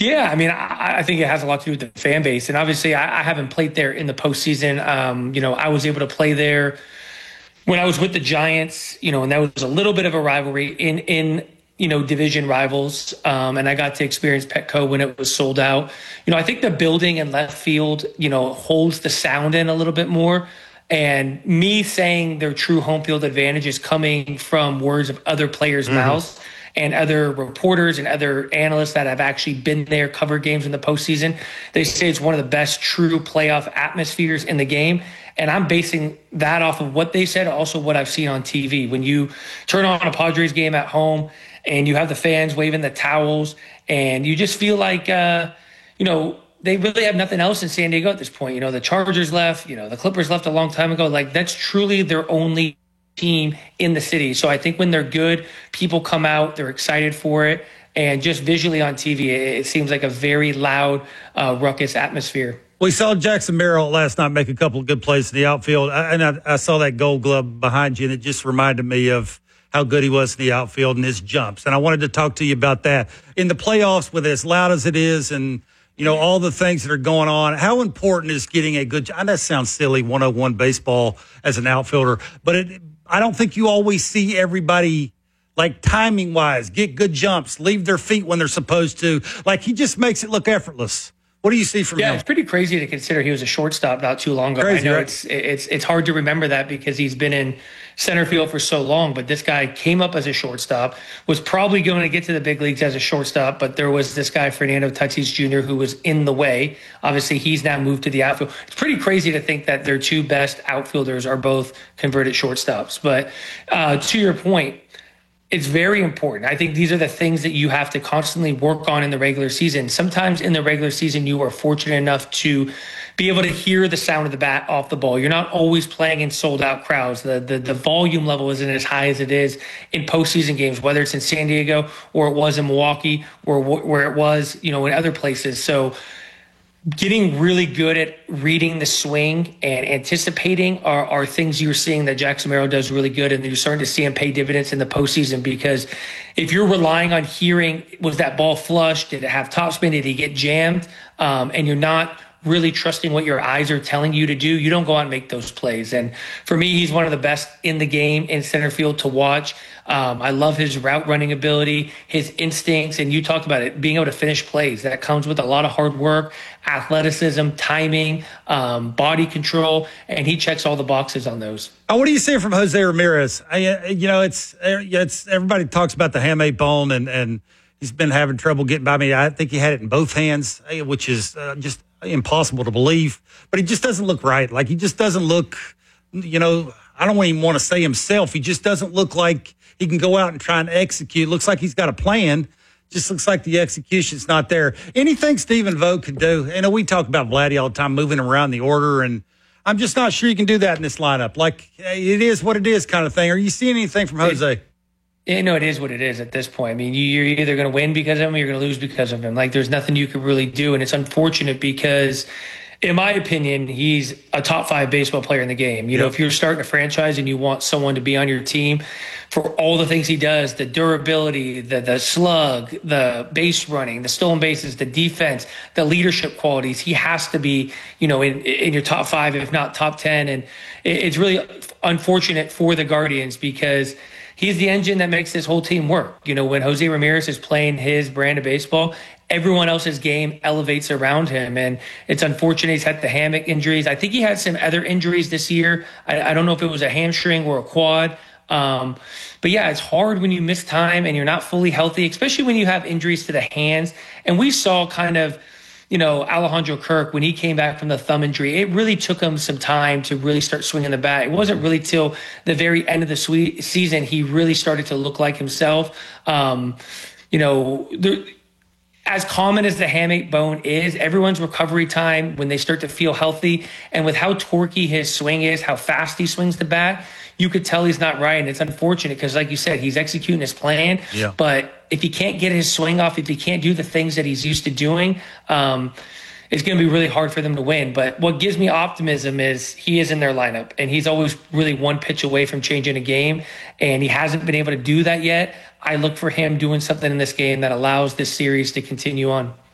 Yeah, I mean, I think it has a lot to do with the fan base, and obviously, I haven't played there in the postseason. I was able to play there when I was with the Giants, and that was a little bit of a rivalry in division rivals. And I got to experience Petco when it was sold out. I think the building and left field, holds the sound in a little bit more. And me saying their true home field advantage is coming from words of other players' mouths and other reporters and other analysts that have actually been there, covered games in the postseason. They say it's one of the best true playoff atmospheres in the game. And I'm basing that off of what they said, also what I've seen on TV. When you turn on a Padres game at home and you have the fans waving the towels and you just feel like, they really have nothing else in San Diego at this point. The Chargers left, the Clippers left a long time ago. Like, that's truly their only team in the city. So I think when they're good, people come out, they're excited for it. And just visually on TV, it seems like a very loud, ruckus atmosphere. We saw Jackson Merrill last night make a couple of good plays in the outfield. I saw that Gold Glove behind you, and it just reminded me of how good he was in the outfield and his jumps. And I wanted to talk to you about that. In the playoffs, with as loud as it is and, all the things that are going on, how important is getting a good – I know that sounds silly, 101 baseball as an outfielder, but I don't think you always see everybody – like timing-wise, get good jumps, leave their feet when they're supposed to. Like, he just makes it look effortless. What do you see from him? Yeah, it's pretty crazy to consider he was a shortstop not too long ago. Crazy, I know right? it's hard to remember that because he's been in center field for so long, but this guy came up as a shortstop, was probably going to get to the big leagues as a shortstop, but there was this guy, Fernando Tatis Jr., who was in the way. Obviously, he's now moved to the outfield. It's pretty crazy to think that their two best outfielders are both converted shortstops. But to your point, it's very important. I think these are the things that you have to constantly work on in the regular season. Sometimes in the regular season, you are fortunate enough to be able to hear the sound of the bat off the ball. You're not always playing in sold-out crowds. The volume level isn't as high as it is in postseason games, whether it's in San Diego or it was in Milwaukee or where it was, in other places. So getting really good at reading the swing and anticipating are things you're seeing that Jackson Merrill does really good, and you're starting to see him pay dividends in the postseason, because if you're relying on hearing, was that ball flush? Did it have topspin? Did he get jammed? And you're not really trusting what your eyes are telling you to do, you don't go out and make those plays. And for me, he's one of the best in the game in center field to watch. I love his route running ability, his instincts, and you talked about it, being able to finish plays. That comes with a lot of hard work, athleticism, timing, body control, and he checks all the boxes on those. What do you see from Jose Ramirez? It's everybody talks about the hamate bone, and he's been having trouble getting by me. I think he had it in both hands, which is just impossible to believe. But he just doesn't look right. Like, he just doesn't look, I don't even want to say himself. He just doesn't look like he can go out and try and execute. Looks like he's got a plan. Just looks like the execution's not there. Anything Stephen Vogt could do. We talk about Vladdy all the time, moving around the order, and I'm just not sure you can do that in this lineup. Like, it is what it is kind of thing. Are you seeing anything from Jose? It is what it is at this point. I mean, you're either going to win because of him or you're going to lose because of him. Like, there's nothing you could really do. And it's unfortunate because, in my opinion, he's a top 5 baseball player in the game. If you're starting a franchise and you want someone to be on your team for all the things he does, the durability, the slug, the base running, the stolen bases, the defense, the leadership qualities, he has to be, in your top 5, if not top 10. And it's really unfortunate for the Guardians because he's the engine that makes this whole team work. When Jose Ramirez is playing his brand of baseball, everyone else's game elevates around him. And it's unfortunate he's had the hammock injuries. I think he had some other injuries this year. I don't know if it was a hamstring or a quad. But yeah, it's hard when you miss time and you're not fully healthy, especially when you have injuries to the hands. And we saw kind of, Alejandro Kirk, when he came back from the thumb injury, it really took him some time to really start swinging the bat. It wasn't really till the very end of the season he really started to look like himself. As common as the hamate bone is, everyone's recovery time when they start to feel healthy, and with how torquey his swing is, how fast he swings the bat, you could tell he's not right. And it's unfortunate because, like you said, he's executing his plan. Yeah. But if he can't get his swing off, if he can't do the things that he's used to doing, it's going to be really hard for them to win. But what gives me optimism is he is in their lineup, and he's always really one pitch away from changing a game, and he hasn't been able to do that yet. I look for him doing something in this game that allows this series to continue on.